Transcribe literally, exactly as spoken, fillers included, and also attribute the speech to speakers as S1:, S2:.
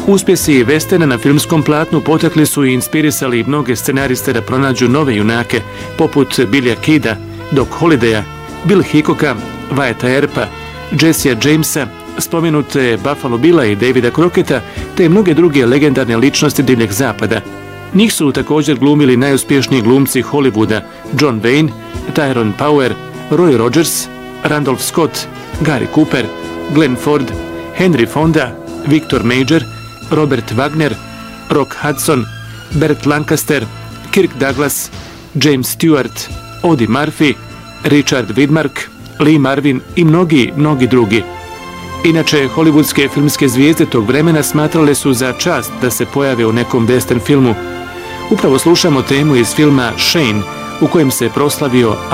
S1: Uspjesi westerna na filmskom platnu potekli su i inspirisali mnoge scenariste da pronađu nove junake, poput Billya Kida, Doc Hollidaya, Bill Hickoka, Wyatta Earpa, Jessea Jamesa, spomenute Buffalo Billa i Davida Crocketta, te mnoge druge legendarne ličnosti divljeg zapada. Njih su također glumili najuspješniji glumci Hollywooda John Wayne, Tyrone Power, Roy Rogers, Randolph Scott, Gary Cooper, Glenn Ford, Henry Fonda, Victor Major, Robert Wagner, Rock Hudson, Burt Lancaster, Kirk Douglas, James Stewart, Audie Murphy, Richard Widmark, Lee Marvin i mnogi, mnogi drugi. Inače, hollywoodske filmske zvijezde tog vremena smatrale su za čast da se pojave u nekom western filmu. Upravo slušamo temu iz filma Shane, u kojem se proslavio